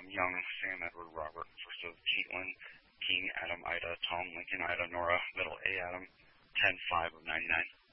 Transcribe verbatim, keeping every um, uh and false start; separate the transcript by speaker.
Speaker 1: Young, Sam, Edward, Robert, first of Caitlin, King, Adam, Ida, Tom, Lincoln, Ida, Nora, middle A, Adam, ten five of ninety-nine.